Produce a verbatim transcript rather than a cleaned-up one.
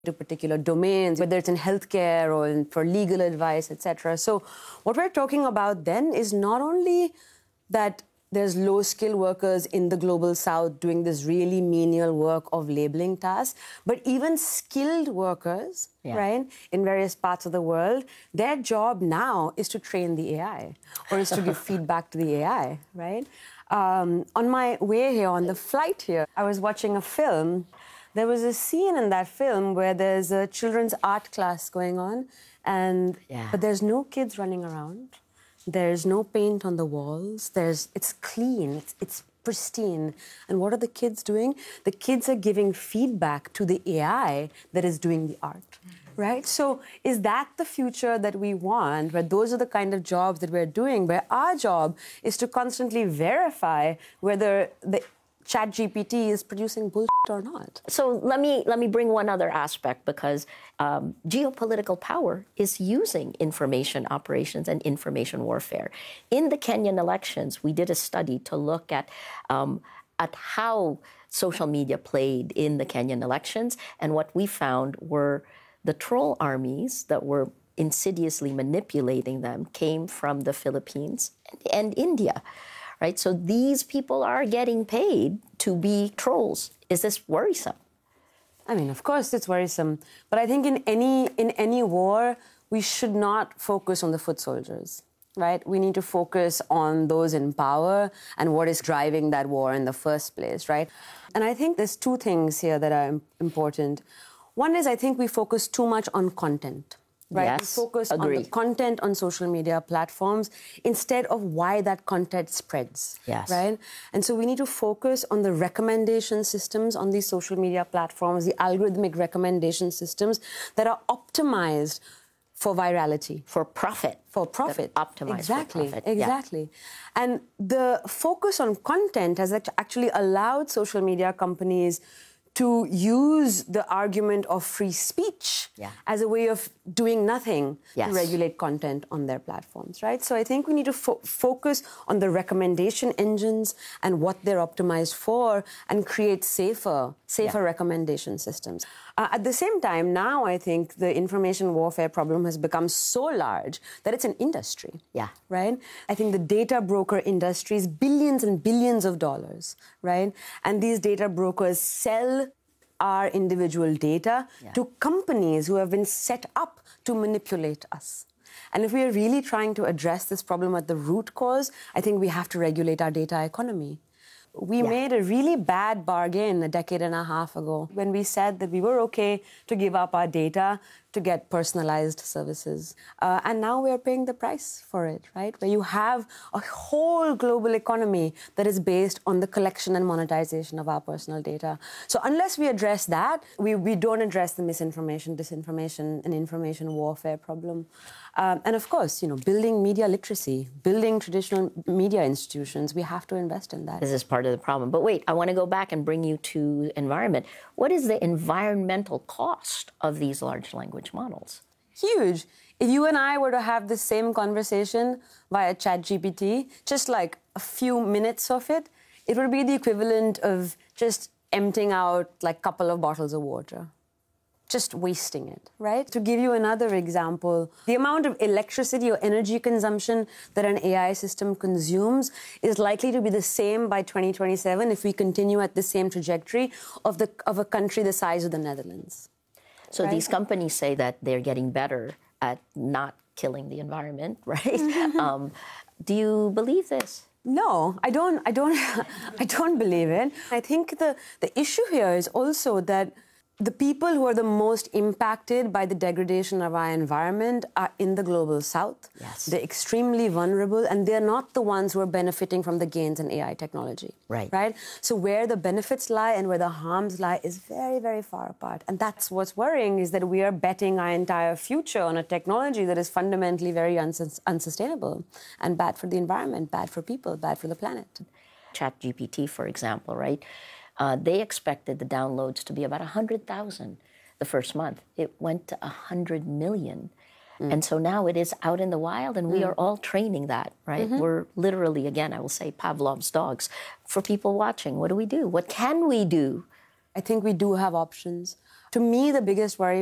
to particular domains, whether it's in healthcare or in, for legal advice, et cetera. So what we're talking about then is not only that there's low-skilled workers in the global south doing this really menial work of labeling tasks, but even skilled workers, yeah. right, in various parts of the world, their job now is to train the A I or is to give feedback to the A I, right? Um, on my way here, on the flight here, I was watching a film. There was a scene in that film where there's a children's art class going on, and yeah. but there's no kids running around. There's no paint on the walls. There's, it's clean, it's, it's pristine. And what are the kids doing? The kids are giving feedback to the A I that is doing the art, right? So is that the future that we want, where those are the kind of jobs that we're doing, where our job is to constantly verify whether the ChatGPT is producing bullshit or not? So let me let me bring one other aspect, because um, geopolitical power is using information operations and information warfare. In the Kenyan elections, we did a study to look at um, at how social media played in the Kenyan elections, and what we found were the troll armies that were insidiously manipulating them came from the Philippines and, and India. Right? So these people are getting paid to be trolls. Is this worrisome? I mean, of course it's worrisome. But I think in any, in any war, we should not focus on the foot soldiers, right? We need to focus on those in power and what is driving that war in the first place, right? And I think there's two things here that are important. One is I think we focus too much on content. Right? Yes, we focus agree. on the content on social media platforms instead of why that content spreads. Yes. Right? And so we need to focus on the recommendation systems on these social media platforms, the algorithmic recommendation systems that are optimized for virality. For profit. For profit. Optimized exactly, for profit. Exactly. Yeah. And the focus on content has actually allowed social media companies to use the argument of free speech yeah. as a way of doing nothing yes. to regulate content on their platforms, right? So I think we need to fo- focus on the recommendation engines and what they're optimized for and create safer, safer yeah. recommendation systems. Uh, at the same time, now I think the information warfare problem has become so large that it's an industry, yeah. right? I think the data broker industry is billions and billions of dollars, right? And these data brokers sell our individual data yeah. to companies who have been set up to manipulate us. And if we are really trying to address this problem at the root cause, I think we have to regulate our data economy. We yeah. made a really bad bargain a decade and a half ago when we said that we were okay to give up our data to get personalized services. Uh, and now we're paying the price for it, right? Where you have a whole global economy that is based on the collection and monetization of our personal data. So unless we address that, we, we don't address the misinformation, disinformation, and information warfare problem. Um, and of course, you know, building media literacy, building traditional media institutions, we have to invest in that. This is part of the problem. But wait, I want to go back and bring you to environment. What is the environmental cost of these large language models? Huge. If you and I were to have the same conversation via ChatGPT, just like a few minutes of it, it would be the equivalent of just emptying out like a couple of bottles of water. Just wasting it, right? To give you another example, the amount of electricity or energy consumption that an A I system consumes is likely to be the same by twenty twenty-seven if we continue at the same trajectory of, the, of a country the size of the Netherlands. So right? These companies say that they're getting better at not killing the environment, right? um, do you believe this? No, I don't. I don't. I don't believe it. I think the the issue here is also that the people who are the most impacted by the degradation of our environment are in the global south. Yes. They're extremely vulnerable, and they're not the ones who are benefiting from the gains in A I technology. Right. Right? So where the benefits lie and where the harms lie is very, very far apart. And that's what's worrying, is that we are betting our entire future on a technology that is fundamentally very uns- unsustainable and bad for the environment, bad for people, bad for the planet. ChatGPT, for example, right? Uh, they expected the downloads to be about one hundred thousand the first month. It went to one hundred million. Mm. And so now it is out in the wild, and mm. we are all training that, right? Mm-hmm. We're literally, again, I will say, Pavlov's dogs. For people watching, what do we do? What can we do? I think we do have options. To me, the biggest worry